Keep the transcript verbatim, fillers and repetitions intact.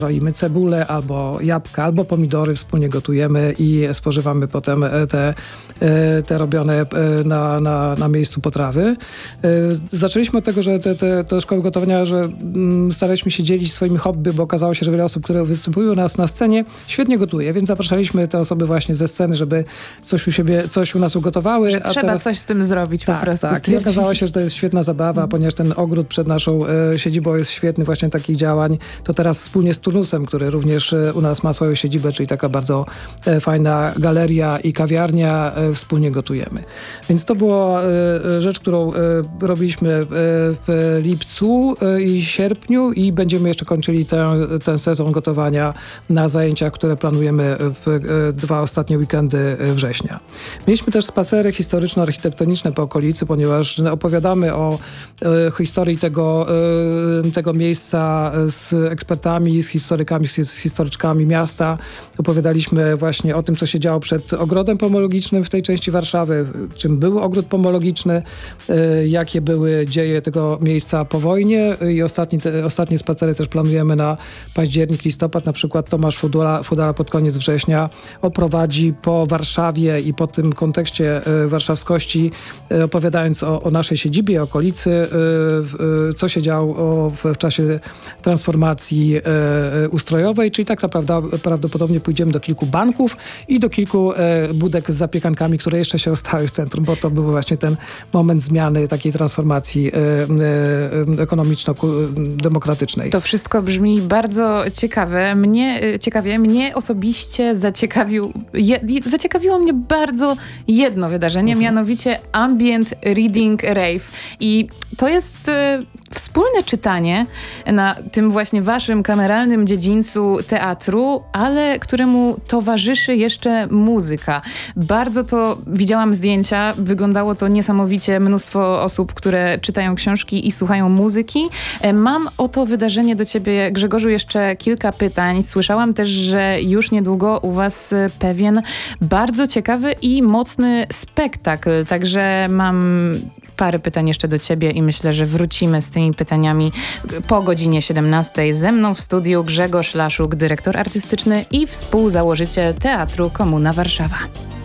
Roimy cebulę, albo jabłka, albo pomidory, wspólnie gotujemy i spożywamy potem te, te robione na, na, na miejscu potrawy. Zaczęliśmy od tego, że te, te, te szkoły gotowania, że staraliśmy się dzielić swoimi hobby, bo okazało się, że wiele osób, które występują u nas na scenie, świetnie gotuje, więc zapraszaliśmy te osoby właśnie ze sceny, żeby coś u siebie, coś u nas ugotowały. Że a trzeba teraz... coś z tym zrobić tak, po prostu. Tak, i okazało się, że to jest świetna zabawa, mm. ponieważ ten ogród przed naszą e, siedzibą jest świetny właśnie takich działań. To teraz wspólnie z Turnusem, który również e, u nas ma swoją siedzibę, czyli taka bardzo e, fajna galeria i kawiarnia, e, wspólnie gotujemy. Więc to była e, rzecz, którą e, robiliśmy e, w lipcu e, i sierpniu i będziemy jeszcze kończyli ten, ten sezon gotowania na zajęciach, które planujemy w e, dwa ostatnie weekendy września. Mieliśmy też spacery historyczno-architektoniczne po okolicy, ponieważ opowiadamy o e, historii tego, e, tego miejsca z ekspertami, z historykami, z, z historyczkami miasta. Opowiadaliśmy właśnie o tym, co się działo przed ogrodem pomologicznym w tej części Warszawy, czym był ogród pomologiczny, e, jakie były dzieje tego miejsca po wojnie i ostatni, te, ostatnie spacery też planujemy na październik, listopad. Na przykład Tomasz Fudula, Fudala pod koniec września oprowadzi po Warszawie i po tym kontekście e, warszawskości, e, opowiadając o, o naszej siedzibie, okolicy, e, e, co się działo w, w czasie transformacji e, ustrojowej, czyli tak naprawdę prawdopodobnie pójdziemy do kilku banków i do kilku e, budek z zapiekankami, które jeszcze się ostały w centrum, bo to był właśnie ten moment zmiany, takiej transformacji e, e, ekonomiczno-demokratycznej. To wszystko brzmi bardzo ciekawe. Mnie, ciekawie, mnie osobiście zaciekawił, je, zaciekawiło mnie bardzo jedno wydarzenie, uh-huh. mianowicie Ambient Reading Rave. I to jest y, wspólne czytanie na tym właśnie waszym kameralnym dziedzińcu teatru, ale któremu towarzyszy jeszcze muzyka. Bardzo to, widziałam zdjęcia, wyglądało to niesamowicie, mnóstwo osób, które czytają książki i słuchają muzyki. Mam o to wydarzenie do ciebie, Grzegorzu, jeszcze kilka pytań. Słyszałam też, że już niedługo u was pewien bardzo ciekawy i mocny spektakl, także mam parę pytań jeszcze do ciebie i myślę, że wrócimy z tymi pytaniami po godzinie siedemnastej. Ze mną w studiu Grzegorz Laszuk, dyrektor artystyczny i współzałożyciel Teatru Komuna Warszawa.